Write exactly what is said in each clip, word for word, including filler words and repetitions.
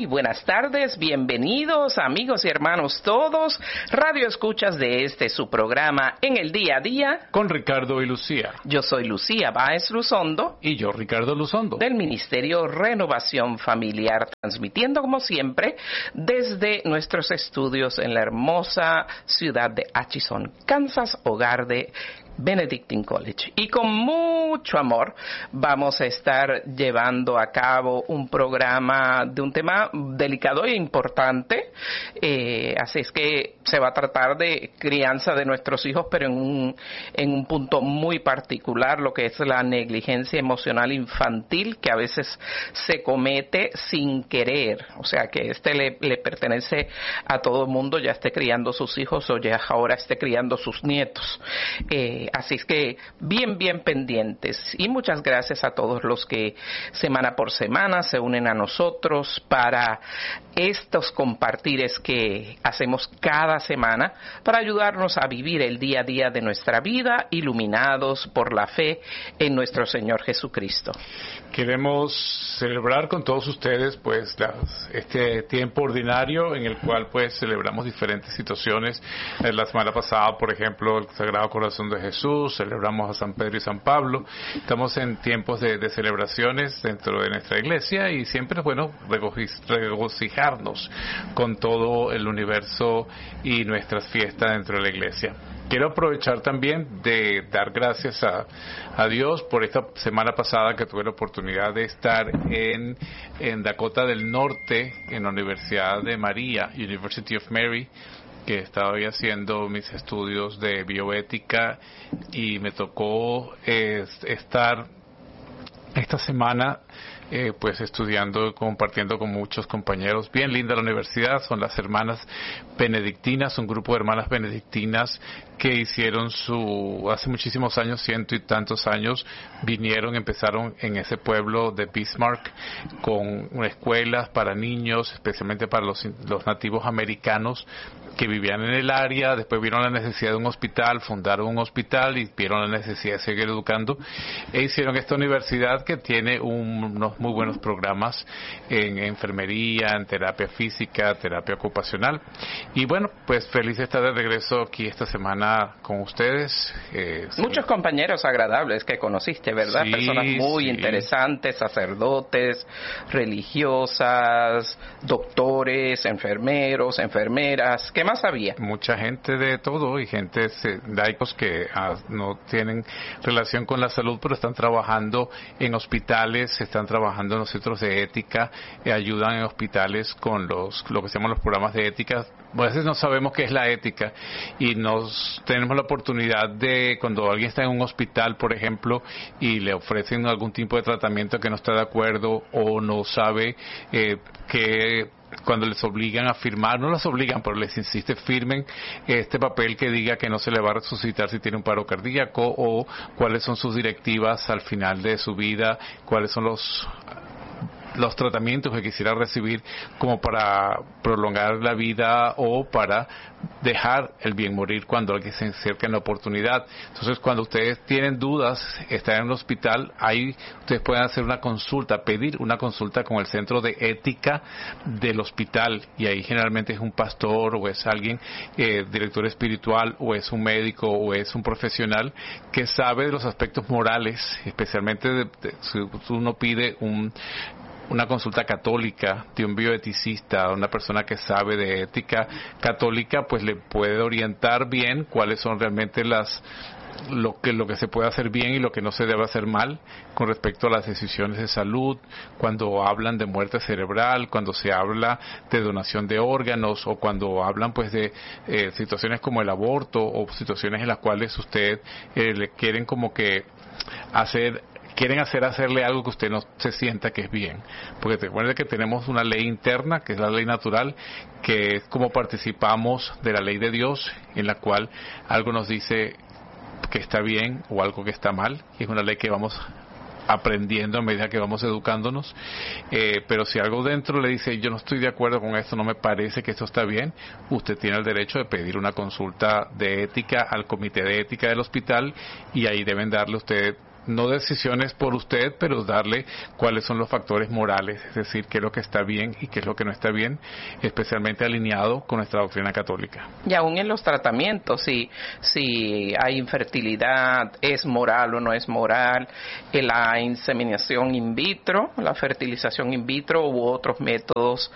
Muy buenas tardes, bienvenidos amigos y hermanos todos, radio escuchas de este su programa En el Día a Día con Ricardo y Lucía. Yo soy Lucía Báez Luzondo y yo Ricardo Luzondo del Ministerio Renovación Familiar, transmitiendo como siempre desde nuestros estudios en la hermosa ciudad de Atchison, Kansas, hogar de Benedictine College. Y con mucho amor vamos a estar llevando a cabo un programa de un tema delicado e importante. Eh, así es que se va a tratar de crianza de nuestros hijos, pero en un, en un punto muy particular, lo que es la negligencia emocional infantil, que a veces se comete sin querer. O sea, que este le, le pertenece a todo el mundo, ya esté criando sus hijos o ya ahora esté criando sus nietos. Eh, Así es que bien, bien pendientes. Y muchas gracias a todos los que semana por semana se unen a nosotros para estos compartires que hacemos cada semana para ayudarnos a vivir el día a día de nuestra vida, iluminados por la fe en nuestro Señor Jesucristo. Queremos celebrar con todos ustedes pues las, este tiempo ordinario en el cual pues celebramos diferentes situaciones. La semana pasada, por ejemplo, el Sagrado Corazón de Jesús, celebramos a San Pedro y San Pablo. Estamos en tiempos de, de celebraciones dentro de nuestra iglesia y siempre es bueno regocijarnos con todo el universo y nuestras fiestas dentro de la iglesia. Quiero aprovechar también de dar gracias a, a Dios por esta semana pasada que tuve la oportunidad de estar en, en Dakota del Norte, en la Universidad de María, University of Mary, que estaba ahí haciendo mis estudios de bioética y me tocó eh, estar esta semana Eh, pues estudiando y compartiendo con muchos compañeros. Bien linda la universidad, son las hermanas benedictinas, un grupo de hermanas benedictinas que hicieron su, hace muchísimos años, ciento y tantos años, vinieron, empezaron en ese pueblo de Bismarck con escuelas para niños, especialmente para los, los nativos americanos que vivían en el área. Después vieron la necesidad de un hospital, fundaron un hospital y vieron la necesidad de seguir educando e hicieron esta universidad que tiene un, unos muy buenos programas en enfermería, en terapia física, terapia ocupacional. Y bueno, pues feliz de estar de regreso aquí esta semana con ustedes. Eh, Muchos compañeros agradables que conociste, ¿verdad? Sí, Personas muy sí. interesantes, sacerdotes, religiosas, doctores, enfermeros, enfermeras. ¿Qué más había? Mucha gente de todo y gente eh, laicos que ah, no tienen relación con la salud, pero están trabajando en hospitales, están trabajando trabajando en los centros de ética, eh, ayudan en hospitales con los lo que se llaman los programas de ética. A veces no sabemos qué es la ética y nos tenemos la oportunidad de, cuando alguien está en un hospital, por ejemplo, y le ofrecen algún tipo de tratamiento que no está de acuerdo o no sabe eh, que cuando les obligan a firmar, no las obligan, pero les insiste, firmen este papel que diga que no se le va a resucitar si tiene un paro cardíaco, o cuáles son sus directivas al final de su vida, cuáles son los los tratamientos que quisiera recibir como para prolongar la vida o para dejar el bien morir cuando alguien se acerca en la oportunidad. Entonces, cuando ustedes tienen dudas, están en el hospital, ahí ustedes pueden hacer una consulta, pedir una consulta con el centro de ética del hospital, y ahí generalmente es un pastor o es alguien, eh, director espiritual, o es un médico o es un profesional que sabe de los aspectos morales, especialmente de, de, si uno pide un una consulta católica de un bioeticista, una persona que sabe de ética católica, pues le puede orientar bien cuáles son realmente las lo que lo que se puede hacer bien y lo que no se debe hacer mal con respecto a las decisiones de salud, cuando hablan de muerte cerebral, cuando se habla de donación de órganos, o cuando hablan pues de eh, situaciones como el aborto, o situaciones en las cuales usted eh, le quieren como que hacer quieren hacer hacerle algo que usted no se sienta que es bien, porque te acuerdas que tenemos una ley interna, que es la ley natural, que es como participamos de la ley de Dios, en la cual algo nos dice que está bien o algo que está mal, y es una ley que vamos aprendiendo a medida que vamos educándonos, eh, pero si algo dentro le dice yo no estoy de acuerdo con esto, no me parece que esto está bien, usted tiene el derecho de pedir una consulta de ética al comité de ética del hospital, y ahí deben darle usted no decisiones por usted, pero darle cuáles son los factores morales, es decir, qué es lo que está bien y qué es lo que no está bien, especialmente alineado con nuestra doctrina católica. Y aún en los tratamientos, si, si hay infertilidad, ¿es moral o no es moral? La inseminación in vitro, la fertilización in vitro u otros métodos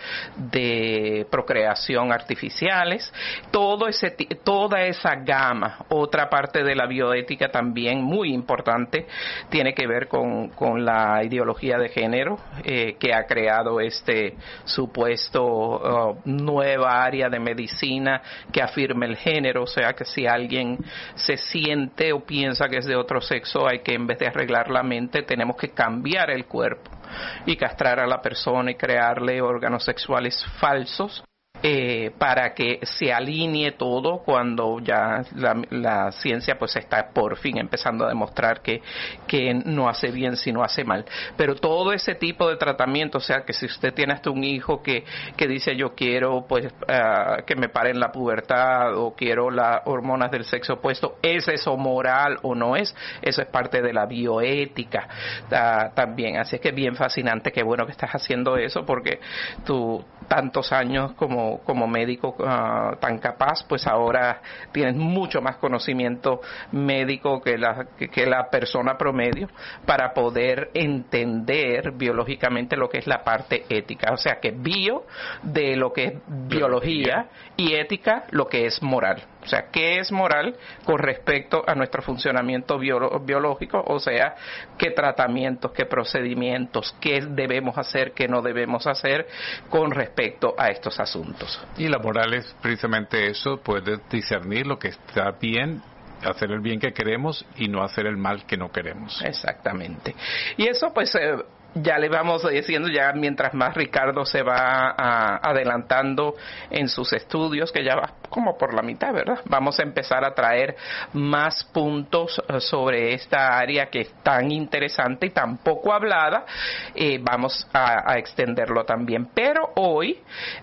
de procreación artificiales, todo ese, toda esa gama. Otra parte de la bioética también muy importante tiene que ver con, con la ideología de género eh, que ha creado este supuesto uh, nueva área de medicina que afirma el género, o sea que si alguien se siente o piensa que es de otro sexo, hay que, en vez de arreglar la mente, tenemos que cambiar el cuerpo y castrar a la persona y crearle órganos sexuales falsos Eh, para que se alinee todo cuando ya la, la ciencia pues está por fin empezando a demostrar que, que no hace bien sino hace mal. Pero todo ese tipo de tratamiento, o sea que si usted tiene hasta un hijo que, que dice yo quiero pues uh, que me paren la pubertad o quiero las hormonas del sexo opuesto, ¿es eso moral o no es? Eso es parte de la bioética uh, también. Así es que es bien fascinante, qué bueno que estás haciendo eso porque tú tantos años como como médico uh, tan capaz, pues ahora tienes mucho más conocimiento médico que la, que, que la persona promedio para poder entender biológicamente lo que es la parte ética. O sea que bio de lo que es biología y ética lo que es moral. O sea, ¿qué es moral con respecto a nuestro funcionamiento bio, biológico? O sea, ¿qué tratamientos, qué procedimientos, qué debemos hacer, qué no debemos hacer con respecto a estos asuntos? Y la moral es precisamente eso, poder discernir lo que está bien, hacer el bien que queremos y no hacer el mal que no queremos. Exactamente. Y eso pues eh, ya le vamos diciendo, ya mientras más Ricardo se va a, adelantando en sus estudios, que ya va como por la mitad, ¿verdad? Vamos a empezar a traer más puntos uh, sobre esta área que es tan interesante y tan poco hablada. Eh, vamos a, a extenderlo también. Pero hoy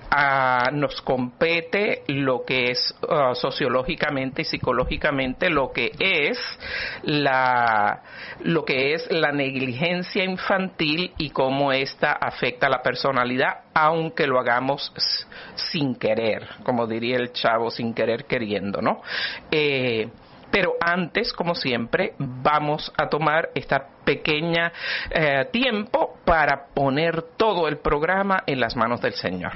uh, nos compete lo que es uh, sociológicamente y psicológicamente lo que es la lo que es la negligencia infantil y cómo esta afecta a la personalidad, aunque lo hagamos sin querer, como diría el chavo, sin querer queriendo, ¿no? Eh, pero antes, como siempre, vamos a tomar esta pequeña eh, tiempo para poner todo el programa en las manos del Señor.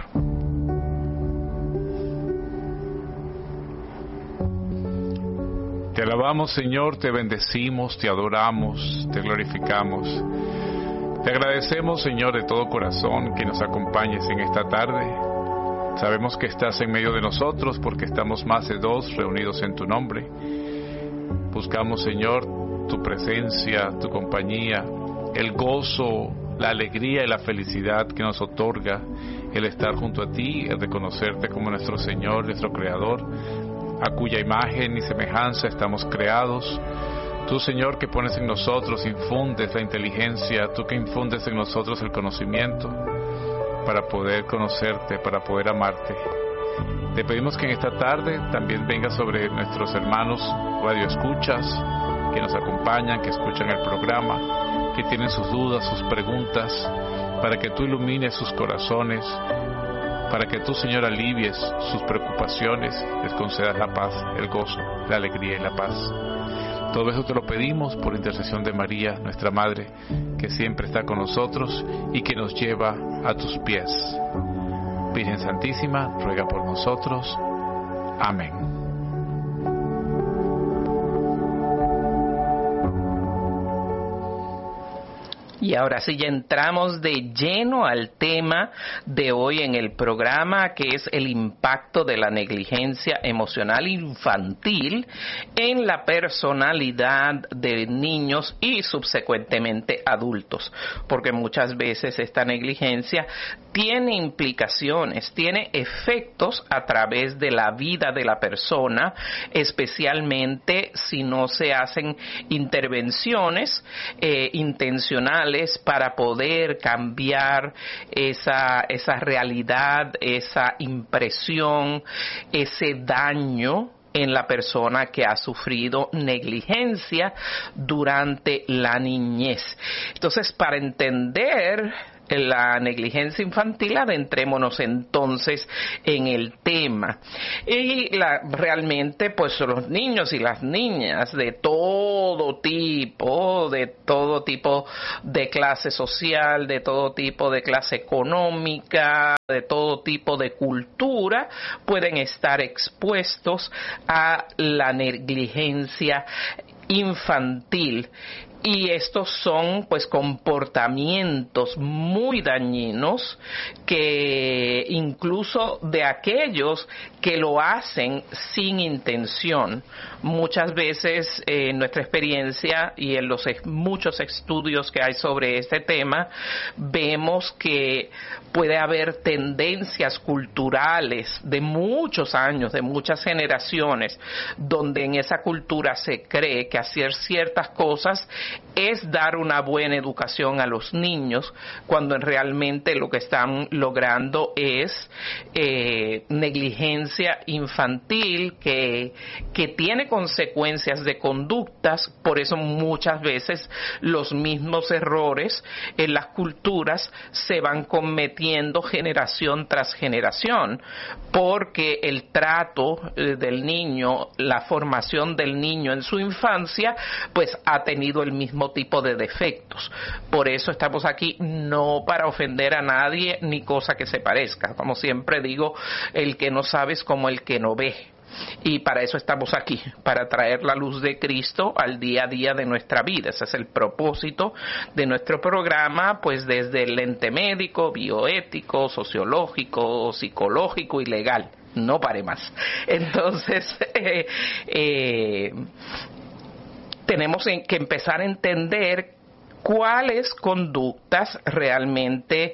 Te alabamos, Señor, te bendecimos, te adoramos, te glorificamos. Te agradecemos, Señor, de todo corazón que nos acompañes en esta tarde. Sabemos que estás en medio de nosotros porque estamos más de dos reunidos en tu nombre. Buscamos, Señor, tu presencia, tu compañía, el gozo, la alegría y la felicidad que nos otorga el estar junto a ti, el reconocerte como nuestro Señor, nuestro Creador, a cuya imagen y semejanza estamos creados. Tú, Señor, que pones en nosotros, infundes la inteligencia, tú que infundes en nosotros el conocimiento para poder conocerte, para poder amarte. Te pedimos que en esta tarde también venga sobre nuestros hermanos radioescuchas que nos acompañan, que escuchan el programa, que tienen sus dudas, sus preguntas, para que tú ilumines sus corazones, para que tú, Señor, alivies sus preocupaciones, les concedas la paz, el gozo, la alegría y la paz. Todo eso te lo pedimos por intercesión de María, nuestra Madre, que siempre está con nosotros y que nos lleva a tus pies. Virgen Santísima, ruega por nosotros. Amén. Y ahora sí, ya entramos de lleno al tema de hoy en el programa, que es el impacto de la negligencia emocional infantil en la personalidad de niños y subsecuentemente adultos, porque muchas veces esta negligencia tiene implicaciones, tiene efectos a través de la vida de la persona, especialmente si no se hacen intervenciones eh, intencionales para poder cambiar esa, esa realidad, esa impresión, ese daño en la persona que ha sufrido negligencia durante la niñez. Entonces, para entender la negligencia infantil, adentrémonos entonces en el tema. Y la, realmente, pues los niños y las niñas de todo tipo, de todo tipo de clase social, de todo tipo de clase económica, de todo tipo de cultura, pueden estar expuestos a la negligencia infantil. Y estos son pues comportamientos muy dañinos que incluso de aquellos que lo hacen sin intención. Muchas veces eh, en nuestra experiencia y en los muchos estudios que hay sobre este tema, vemos que puede haber tendencias culturales de muchos años, de muchas generaciones, donde en esa cultura se cree que hacer ciertas cosas es dar una buena educación a los niños, cuando realmente lo que están logrando es eh, negligencia infantil que, que tiene consecuencias de conductas. Por eso muchas veces los mismos errores en las culturas se van cometiendo generación tras generación, porque el trato eh, del niño, la formación del niño en su infancia, pues ha tenido el mismo tipo de defectos. Por eso estamos aquí, no para ofender a nadie ni cosa que se parezca. Como siempre digo, el que no sabe es como el que no ve. Y para eso estamos aquí, para traer la luz de Cristo al día a día de nuestra vida. Ese es el propósito de nuestro programa, pues desde el ente médico, bioético, sociológico, psicológico y legal. No pare más. Entonces, eh, eh, tenemos que empezar a entender cuáles conductas realmente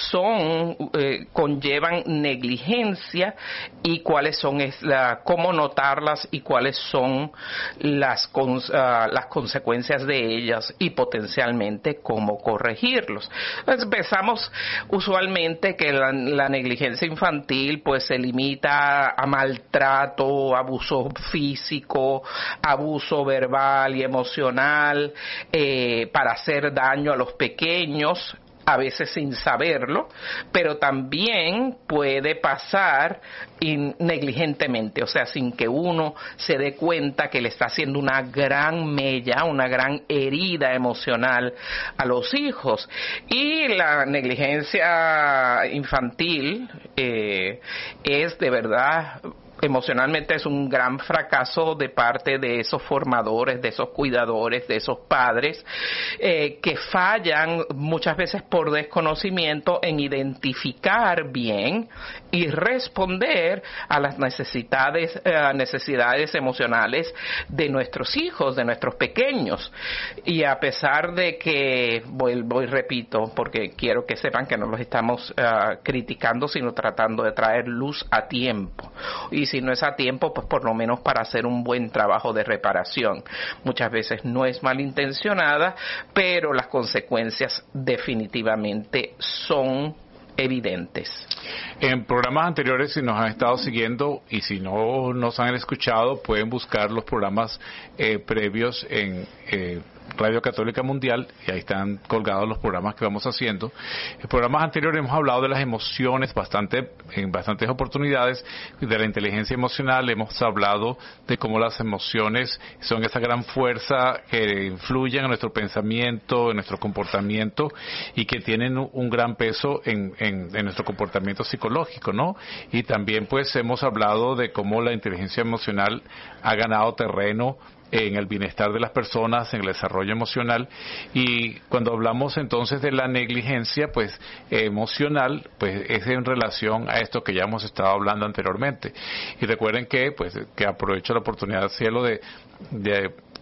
son, eh, conllevan negligencia y cuáles son, es la, cómo notarlas y cuáles son las, con, uh, las consecuencias de ellas y potencialmente cómo corregirlos. Entonces, pensamos usualmente que la, la negligencia infantil pues se limita a maltrato, abuso físico, abuso verbal y emocional, eh, para hacer daño a los pequeños, a veces sin saberlo, pero también puede pasar in, negligentemente, o sea, sin que uno se dé cuenta que le está haciendo una gran mella, una gran herida emocional a los hijos. Y la negligencia infantil eh, es de verdad, emocionalmente es un gran fracaso de parte de esos formadores, de esos cuidadores, de esos padres, eh, que fallan muchas veces por desconocimiento en identificar bien y responder a las necesidades, eh, necesidades emocionales de nuestros hijos, de nuestros pequeños. Y a pesar de que, voy, voy repito, porque quiero que sepan que no los estamos uh, criticando, sino tratando de traer luz a tiempo. Y si no es a tiempo, pues por lo menos para hacer un buen trabajo de reparación. Muchas veces no es malintencionada, pero las consecuencias definitivamente son evidentes. En programas anteriores, si nos han estado siguiendo y si no nos han escuchado, pueden buscar los programas eh, previos en eh, Radio Católica Mundial, y ahí están colgados los programas que vamos haciendo. En programas anteriores hemos hablado de las emociones bastante, en bastantes oportunidades, de la inteligencia emocional. Hemos hablado de cómo las emociones son esa gran fuerza que influyen en nuestro pensamiento, en nuestro comportamiento, y que tienen un gran peso en, en, en nuestro comportamiento psicológico, ¿no? Y también pues hemos hablado de cómo la inteligencia emocional ha ganado terreno en el bienestar de las personas, en el desarrollo emocional. Y cuando hablamos entonces de la negligencia pues emocional, pues es en relación a esto que ya hemos estado hablando anteriormente. Y recuerden que pues que aprovecho la oportunidad, cielo, de, de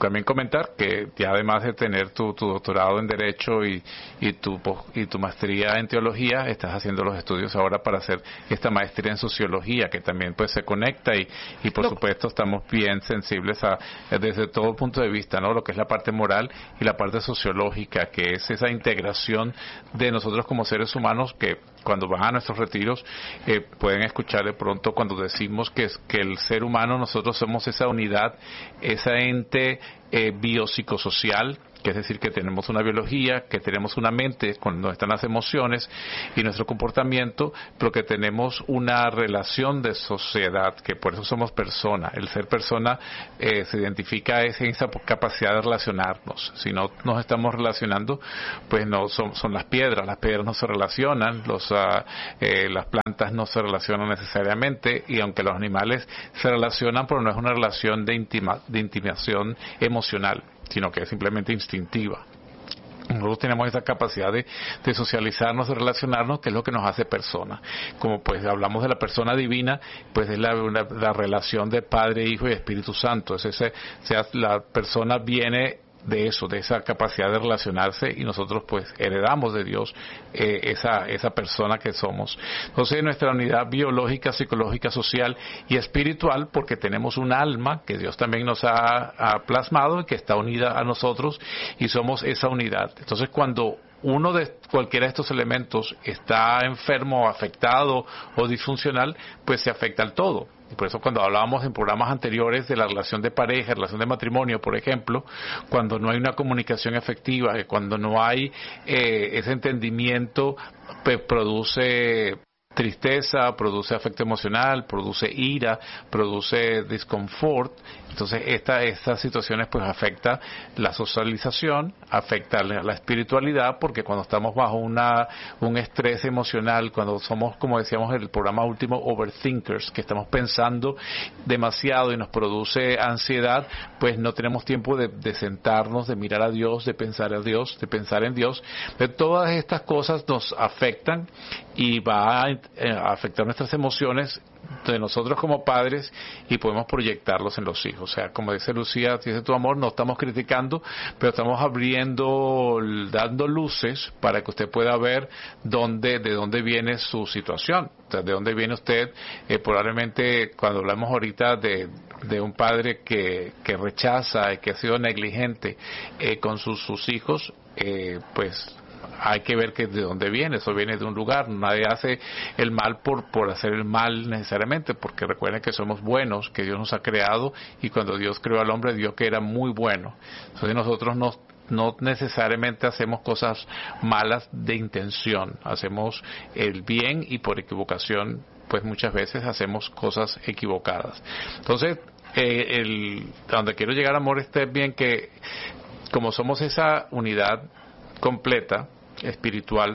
también comentar que ya además de tener tu, tu doctorado en Derecho y, y, tu, y tu maestría en Teología, estás haciendo los estudios ahora para hacer esta maestría en Sociología, que también pues se conecta y, y por supuesto estamos bien sensibles a desde todo punto de vista, ¿no? Lo que es la parte moral y la parte sociológica, que es esa integración de nosotros como seres humanos, que cuando van a nuestros retiros eh, pueden escuchar de pronto cuando decimos que, es, que el ser humano, nosotros somos esa unidad, esa ente eh, biopsicosocial, que es decir, que tenemos una biología, que tenemos una mente con donde están las emociones y nuestro comportamiento, pero que tenemos una relación de sociedad, que por eso somos persona. El ser persona eh, se identifica es en esa capacidad de relacionarnos. Si no nos estamos relacionando, pues no son, son las piedras, las piedras no se relacionan, los, uh, eh, las plantas no se relacionan necesariamente, y aunque los animales se relacionan, pero no es una relación de, intima, de intimación emocional, sino que es simplemente instintiva. Nosotros tenemos esa capacidad de, de socializarnos, de relacionarnos, que es lo que nos hace persona. Como pues hablamos de la persona divina, pues es la, una, la relación de Padre, Hijo y Espíritu Santo. Es ese, o sea, la persona viene de eso, de esa capacidad de relacionarse, y nosotros pues heredamos de Dios eh, esa esa persona que somos. Entonces nuestra unidad biológica, psicológica, social y espiritual, porque tenemos un alma que Dios también nos ha, ha plasmado y que está unida a nosotros, y somos esa unidad. Entonces cuando uno de cualquiera de estos elementos está enfermo, afectado o disfuncional, pues se afecta al todo. Y por eso cuando hablábamos en programas anteriores de la relación de pareja, relación de matrimonio, por ejemplo, cuando no hay una comunicación efectiva, cuando no hay eh, ese entendimiento, pues produce tristeza, produce afecto emocional, produce ira, produce disconfort. Entonces esta, estas situaciones pues afecta la socialización, afecta la, la espiritualidad, porque cuando estamos bajo una un estrés emocional, cuando somos, como decíamos en el programa último, overthinkers, que estamos pensando demasiado y nos produce ansiedad, pues no tenemos tiempo de, de sentarnos, de mirar a Dios, de pensar a Dios, de pensar en Dios. Pero todas estas cosas nos afectan y va a, a afectar nuestras emociones de nosotros como padres, y podemos proyectarlos en los hijos. O sea, como dice Lucía, dice tu amor, no estamos criticando, pero estamos abriendo, dando luces para que usted pueda ver dónde, de dónde viene su situación. O sea, de dónde viene usted. Eh, probablemente cuando hablamos ahorita de, de un padre que, que rechaza y que ha sido negligente eh, con sus, sus hijos, eh, pues hay que ver que de dónde viene. Eso viene de un lugar. Nadie hace el mal por por hacer el mal necesariamente, porque recuerden que somos buenos, que Dios nos ha creado, y cuando Dios creó al hombre, vio que era muy bueno. Entonces nosotros no no necesariamente hacemos cosas malas de intención, hacemos el bien, y por equivocación pues muchas veces hacemos cosas equivocadas. Entonces eh, el a donde quiero llegar, amor, es bien que como somos esa unidad completa, espiritual,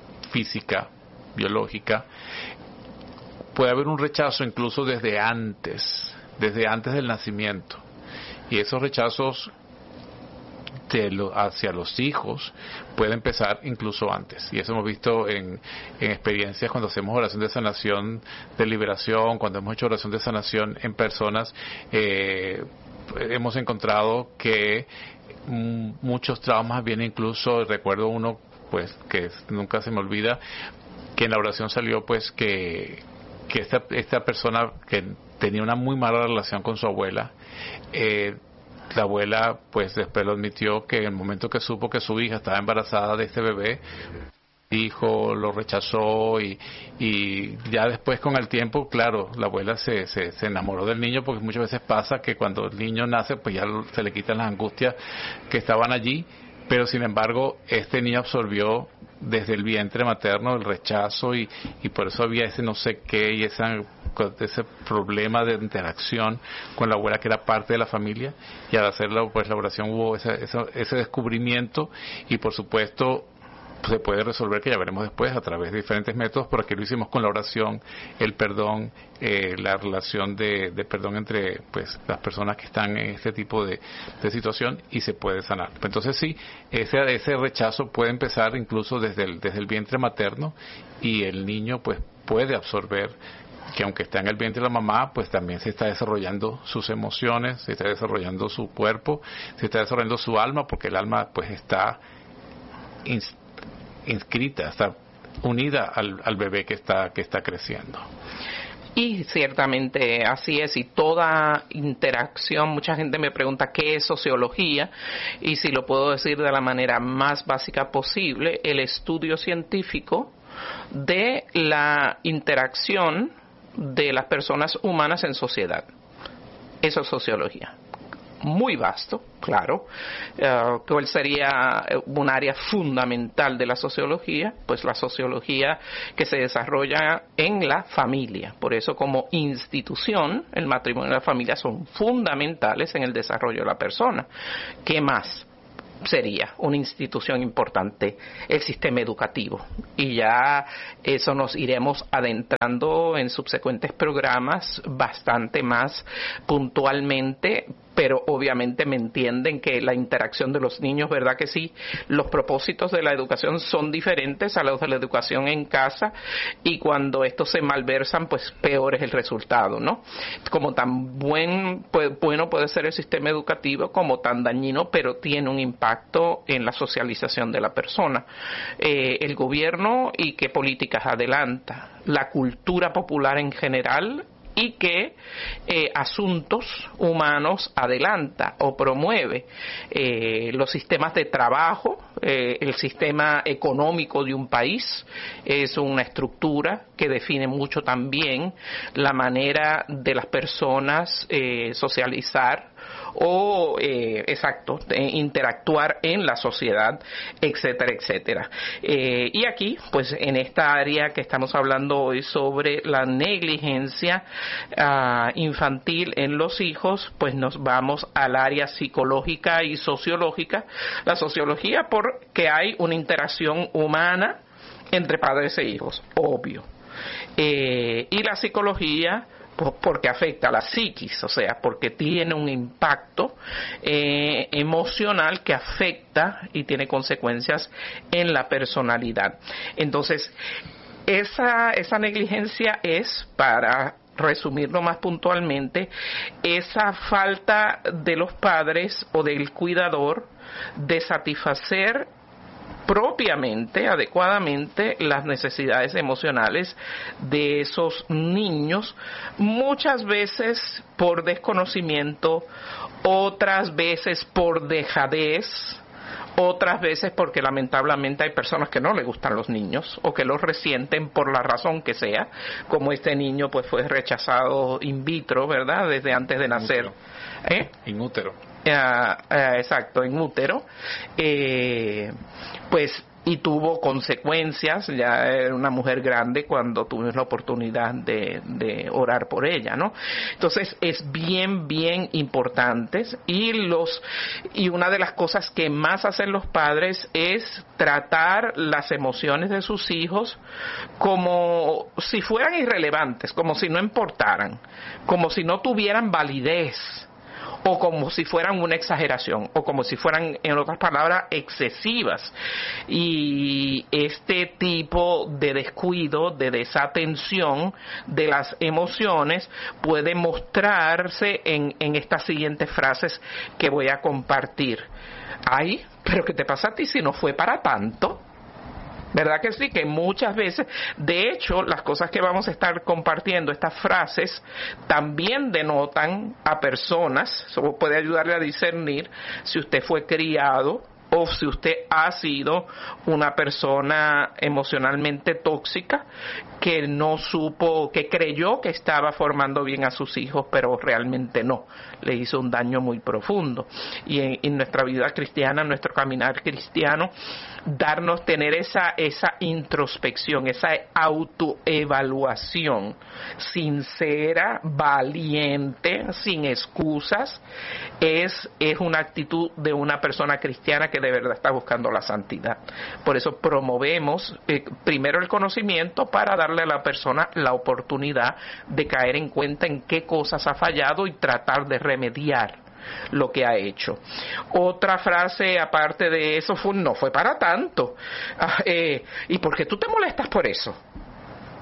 física, biológica, puede haber un rechazo incluso desde antes, desde antes del nacimiento, y esos rechazos de lo, hacia los hijos puede empezar incluso antes, y eso hemos visto en, en experiencias cuando hacemos oración de sanación, de liberación, cuando hemos hecho oración de sanación en personas. eh, hemos encontrado que muchos traumas vienen incluso, recuerdo uno pues que nunca se me olvida, que en la oración salió pues que que esta esta persona que tenía una muy mala relación con su abuela, eh, la abuela pues después lo admitió, que en el momento que supo que su hija estaba embarazada de este bebé, hijo lo rechazó, y, y ya después con el tiempo, claro, la abuela se, se, se enamoró del niño, porque muchas veces pasa que cuando el niño nace pues ya se le quitan las angustias que estaban allí, pero sin embargo este niño absorbió desde el vientre materno el rechazo, y, y por eso había ese no sé qué y esa, ese problema de interacción con la abuela, que era parte de la familia, y al hacerlo pues la oración hubo ese, ese, ese descubrimiento, y por supuesto se puede resolver, que ya veremos después, a través de diferentes métodos, pero aquí lo hicimos con la oración, el perdón, eh, la relación de, de perdón entre pues las personas que están en este tipo de, de situación, y se puede sanar. Entonces sí, ese, ese rechazo puede empezar incluso desde el, desde el vientre materno, y el niño pues puede absorber que aunque está en el vientre de la mamá, pues también se está desarrollando sus emociones, se está desarrollando su cuerpo, se está desarrollando su alma, porque el alma pues está ins- inscrita, está unida al, al bebé que está, que está creciendo. Y ciertamente así es, y toda interacción, mucha gente me pregunta qué es sociología, y si lo puedo decir de la manera más básica posible, el estudio científico de la interacción de las personas humanas en sociedad. Eso es sociología. Muy vasto, claro. Uh, ¿Cuál sería un área fundamental de la sociología? Pues la sociología que se desarrolla en la familia. Por eso, como institución, el matrimonio y la familia son fundamentales en el desarrollo de la persona. ¿Qué más sería una institución importante? El sistema educativo, y ya eso nos iremos adentrando en subsecuentes programas bastante más puntualmente, pero obviamente me entienden que la interacción de los niños, ¿verdad que sí? Los propósitos de la educación son diferentes a los de la educación en casa, y cuando estos se malversan, pues peor es el resultado, ¿no? Como tan buen, pues, bueno puede ser el sistema educativo, como tan dañino, pero tiene un impacto en la socialización de la persona. Eh, el gobierno y qué políticas adelanta, la cultura popular en general, y qué eh, asuntos humanos adelanta o promueve, eh, los sistemas de trabajo, eh, el sistema económico de un país es una estructura que define mucho también la manera de las personas eh, socializar o, eh, exacto, eh, interactuar en la sociedad, etcétera, etcétera. Eh, y aquí, pues en esta área que estamos hablando hoy sobre la negligencia uh, infantil en los hijos, pues nos vamos al área psicológica y sociológica. La sociología porque hay una interacción humana entre padres e hijos, obvio. Eh, y la psicología porque afecta a la psiquis, o sea, porque tiene un impacto eh, emocional que afecta y tiene consecuencias en la personalidad. Entonces, esa, esa negligencia es, para resumirlo más puntualmente, esa falta de los padres o del cuidador de satisfacer propiamente, adecuadamente, las necesidades emocionales de esos niños, muchas veces por desconocimiento, otras veces por dejadez, otras veces porque lamentablemente hay personas que no les gustan los niños o que los resienten por la razón que sea, como este niño pues fue rechazado in vitro, ¿verdad?, desde antes de nacer. ¿Eh? In útero. Uh, uh, exacto, en útero, eh, pues, y tuvo consecuencias. Ya era una mujer grande cuando tuvimos la oportunidad de, de orar por ella, ¿no? Entonces es bien, bien importante, y los y una de las cosas que más hacen los padres es tratar las emociones de sus hijos como si fueran irrelevantes, como si no importaran, como si no tuvieran validez, o como si fueran una exageración, o como si fueran, en otras palabras, excesivas. Y este tipo de descuido, de desatención de las emociones puede mostrarse en, en estas siguientes frases que voy a compartir. Ay, pero ¿qué te pasa a ti si no fue para tanto? ¿Verdad que sí? Que muchas veces, de hecho, las cosas que vamos a estar compartiendo, estas frases, también denotan a personas. Eso puede ayudarle a discernir si usted fue criado o si usted ha sido una persona emocionalmente tóxica que no supo, que creyó que estaba formando bien a sus hijos, pero realmente no, le hizo un daño muy profundo. Y en, en nuestra vida cristiana, en nuestro caminar cristiano, darnos, tener esa, esa introspección, esa autoevaluación sincera, valiente, sin excusas, es, es una actitud de una persona cristiana que de verdad está buscando la santidad. Por eso promovemos eh, primero el conocimiento, para darle a la persona la oportunidad de caer en cuenta en qué cosas ha fallado y tratar de remediar lo que ha hecho. Otra frase aparte de eso fue: no fue para tanto. Ah, eh, ¿y por qué tú te molestas por eso?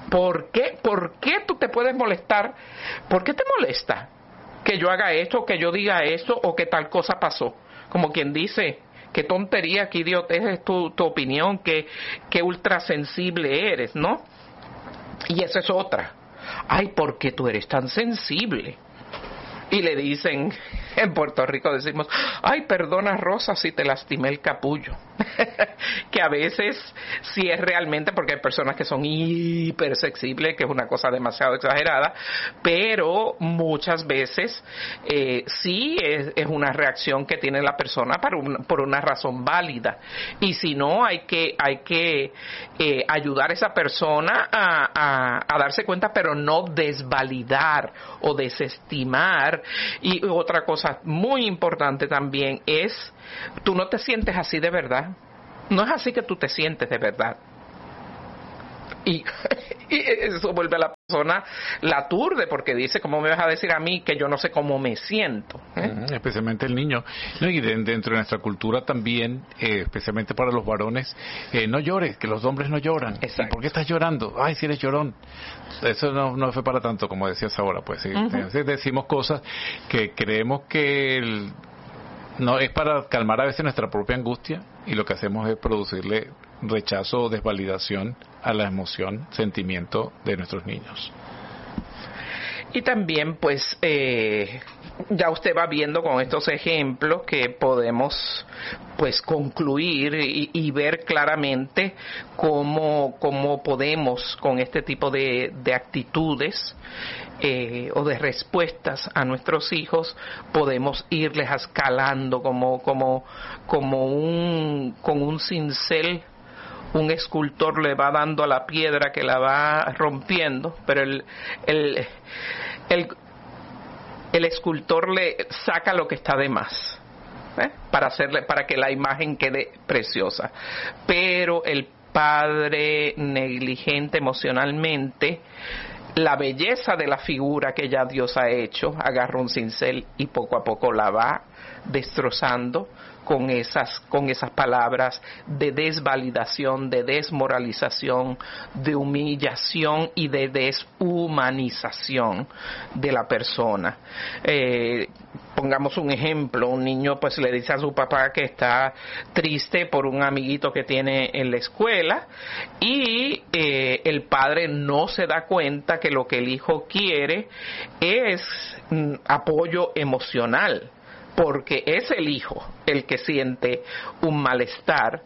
¿Por qué? ¿Por qué tú te puedes molestar? ¿Por qué te molesta que yo haga esto, que yo diga esto o que tal cosa pasó? Como quien dice, qué tontería, qué idiotez es tu, tu opinión, qué, qué ultrasensible eres, ¿no? Y esa es otra. Ay, ¿por qué tú eres tan sensible? Y le dicen, en Puerto Rico decimos, ay, perdona Rosa si te lastimé el capullo. Que a veces sí es realmente, porque hay personas que son hipersensibles, que es una cosa demasiado exagerada, pero muchas veces eh, sí es, es una reacción que tiene la persona para un, por una razón válida. Y si no, hay que, hay que eh, ayudar a esa persona a, a, a darse cuenta, pero no desvalidar o desestimar. Y otra cosa muy importante también es, tú no te sientes así de verdad. No es así que tú te sientes de verdad. Y, y eso vuelve a la persona, la aturde, porque dice, ¿cómo me vas a decir a mí que yo no sé cómo me siento? ¿Eh? Uh-huh, especialmente el niño. No, y de, dentro de nuestra cultura también, eh, especialmente para los varones, eh, no llores, que los hombres no lloran. ¿Y por qué estás llorando? Ay, si eres llorón. Eso no, no fue para tanto, como decías ahora. Pues sí, uh-huh. Decimos cosas que creemos que el, no es para calmar a veces nuestra propia angustia, y lo que hacemos es producirle rechazo o desvalidación a la emoción, sentimiento de nuestros niños. Y también, pues, eh, ya usted va viendo con estos ejemplos que podemos, pues, concluir y, y ver claramente cómo, cómo podemos, con este tipo de, de actitudes eh, o de respuestas a nuestros hijos, podemos irles escalando como, como, como un, con un cincel. Un escultor le va dando a la piedra que la va rompiendo, pero el, el, el, el escultor le saca lo que está de más, ¿eh? para hacerle, para que la imagen quede preciosa. Pero el padre negligente emocionalmente, la belleza de la figura que ya Dios ha hecho, agarra un cincel y poco a poco la va destrozando con esas, con esas palabras de desvalidación, de desmoralización, de humillación y de deshumanización de la persona. Eh, pongamos un ejemplo, un niño pues le dice a su papá que está triste por un amiguito que tiene en la escuela y eh, el padre no se da cuenta que lo que el hijo quiere es mm, apoyo emocional, porque es el hijo el que siente un malestar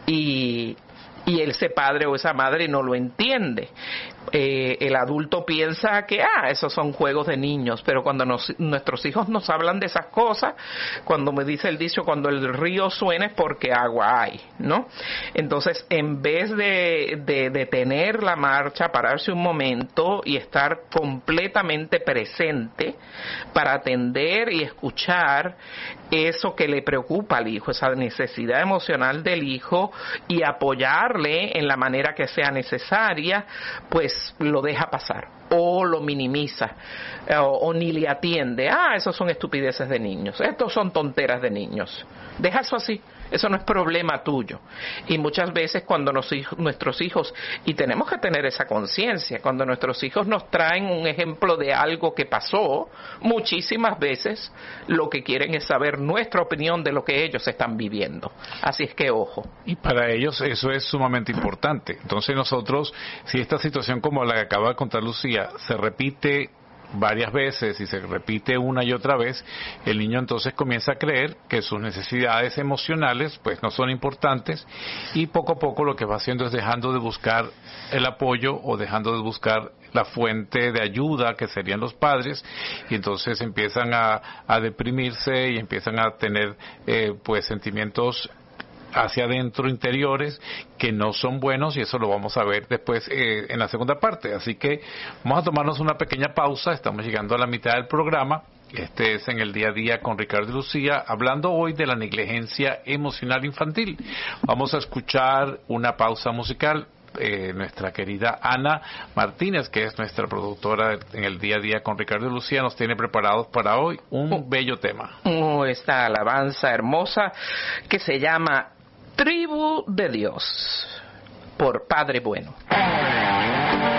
y, y ese padre o esa madre no lo entiende. Eh, el adulto piensa que ah, esos son juegos de niños, pero cuando nos, nuestros hijos nos hablan de esas cosas, cuando me dice el dicho, cuando el río suena es porque agua hay, ¿no? Entonces, en vez de, de detener la marcha, pararse un momento y estar completamente presente para atender y escuchar eso que le preocupa al hijo, esa necesidad emocional del hijo, y apoyarle en la manera que sea necesaria, pues lo deja pasar o lo minimiza o, o ni le atiende. Ah, esos son estupideces de niños, estos son tonteras de niños. Deja eso así, eso no es problema tuyo. Y muchas veces cuando nos, nuestros hijos, y tenemos que tener esa conciencia, cuando nuestros hijos nos traen un ejemplo de algo que pasó, muchísimas veces lo que quieren es saber nuestra opinión de lo que ellos están viviendo. Así es que ojo. Y para ellos eso es sumamente importante. Entonces nosotros, si esta situación como la que acaba de contar Lucía se repite varias veces y se repite una y otra vez, el niño entonces comienza a creer que sus necesidades emocionales pues no son importantes, y poco a poco lo que va haciendo es dejando de buscar el apoyo o dejando de buscar la fuente de ayuda que serían los padres, y entonces empiezan a, a deprimirse y empiezan a tener eh, pues sentimientos hacia adentro interiores que no son buenos, y eso lo vamos a ver después eh, en la segunda parte. Así que vamos a tomarnos una pequeña pausa, estamos llegando a la mitad del programa. Este es En el Día a Día con Ricardo y Lucía, hablando hoy de la negligencia emocional infantil. Vamos a escuchar una pausa musical. Eh, nuestra querida Ana Martínez, que es nuestra productora en el Día a Día con Ricardo y Lucía, nos tiene preparados para hoy un oh, bello tema. Oh, esta alabanza hermosa que se llama Tribu de Dios, por Padre Bueno.